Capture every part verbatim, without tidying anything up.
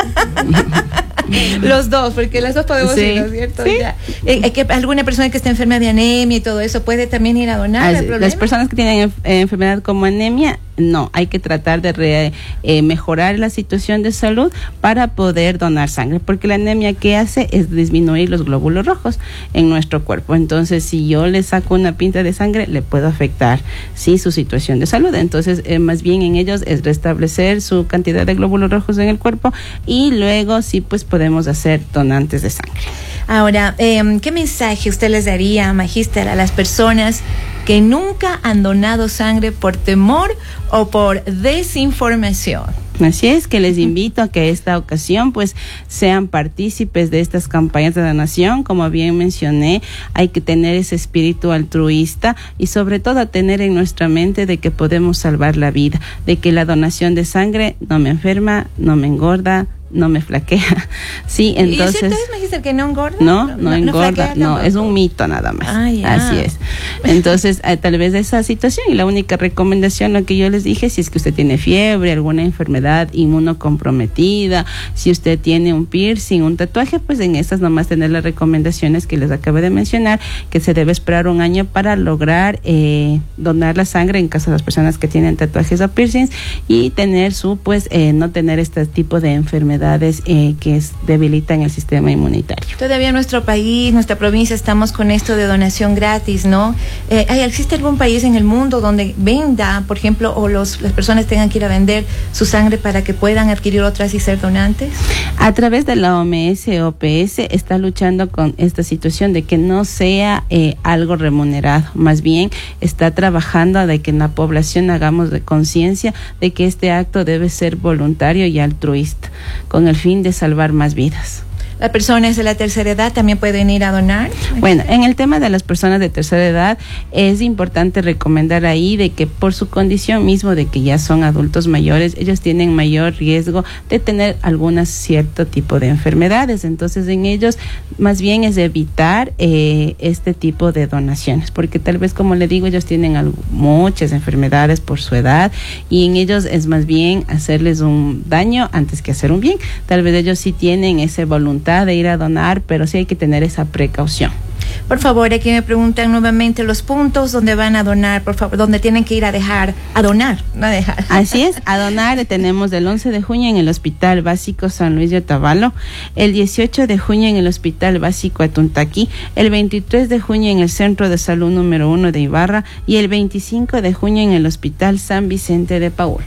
Los dos, porque las dos podemos sí. ir, ¿no es cierto? Sí. Ya. Eh, que alguna persona que está enferma de anemia y todo eso puede también ir a donar. As, las personas que tienen enf eh, enfermedad como anemia, no, hay que tratar de re, eh, mejorar la situación de salud para poder donar sangre, porque la anemia que hace es disminuir los glóbulos rojos en nuestro cuerpo. Entonces, si yo le saco una pinta de sangre, le puedo afectar, sí, su situación de salud. Entonces, eh, más bien en ellos es restablecer su cantidad de glóbulos rojos en el cuerpo y luego sí, pues podemos hacer donantes de sangre. Ahora, eh, ¿qué mensaje usted les daría, Magíster, a las personas que nunca han donado sangre por temor o por desinformación? Así es, que les invito a que esta ocasión pues sean partícipes de estas campañas de donación. Como bien mencioné, hay que tener ese espíritu altruista y sobre todo tener en nuestra mente de que podemos salvar la vida, de que la donación de sangre no me enferma, no me engorda, no me flaquea. Sí, entonces. ¿Y es cierto, Magíster, que no engorda? No, no, no engorda, no, no, es un mito nada más. Ah, ya. Así es. Entonces, eh, tal vez esa situación y la única recomendación, lo que yo les dije, si es que usted tiene fiebre, alguna enfermedad inmunocomprometida, si usted tiene un piercing, un tatuaje, pues en esas nomás tener las recomendaciones que les acabé de mencionar, que se debe esperar un año para lograr eh, donar la sangre en caso de las personas que tienen tatuajes o piercings y tener su, pues, eh, no tener este tipo de enfermedad Eh, que es, debilitan el sistema inmunitario. Todavía en nuestro país, nuestra provincia, estamos con esto de donación gratis, ¿no? Eh, ¿Existe algún país en el mundo donde venda, por ejemplo, o los, las personas tengan que ir a vender su sangre para que puedan adquirir otras y ser donantes? A través de la O M S O P S está luchando con esta situación de que no sea eh, algo remunerado, más bien está trabajando de que en la población hagamos de conciencia de que este acto debe ser voluntario y altruista, con el fin de salvar más vidas. ¿Las personas de la tercera edad también pueden ir a donar? Bueno, en el tema de las personas de tercera edad es importante recomendar ahí de que por su condición mismo de que ya son adultos mayores, ellos tienen mayor riesgo de tener algún cierto tipo de enfermedades. Entonces en ellos más bien es evitar eh, este tipo de donaciones, porque tal vez, como le digo, ellos tienen algo, muchas enfermedades por su edad y en ellos es más bien hacerles un daño antes que hacer un bien. Tal vez ellos sí tienen esa voluntad de ir a donar, pero sí hay que tener esa precaución. Por favor, aquí me preguntan nuevamente los puntos donde van a donar, por favor, donde tienen que ir a dejar, a donar, no a dejar. Así es, a donar tenemos del once de junio en el Hospital Básico San Luis de Otavalo, el dieciocho de junio en el Hospital Básico Atuntaqui, el veintitrés de junio en el Centro de Salud número uno de Ibarra y el veinticinco de junio en el Hospital San Vicente de Paúl.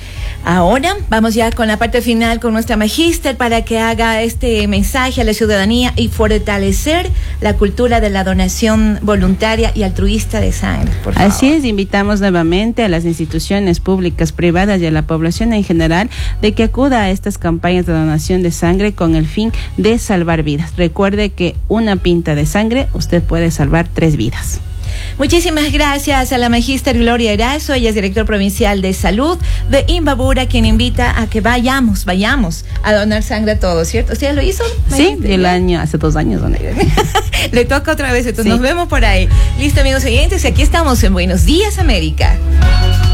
Ahora vamos ya con la parte final con nuestra magíster para que haga este mensaje a la ciudadanía y fortalecer la cultura de la donación voluntaria y altruista de sangre, por favor. Así es, invitamos nuevamente a las instituciones públicas, privadas y a la población en general de que acuda a estas campañas de donación de sangre con el fin de salvar vidas. Recuerde que una pinta de sangre usted puede salvar tres vidas. Muchísimas gracias a la magíster Gloria Erazo, ella es director provincial de salud de Imbabura, quien invita a que vayamos, vayamos a donar sangre a todos, ¿cierto? ¿Usted lo hizo? Sí, el año, hace dos años doné. Le toca otra vez, entonces sí. Nos vemos por ahí. Listo, amigos oyentes, y aquí estamos en Buenos Días, América.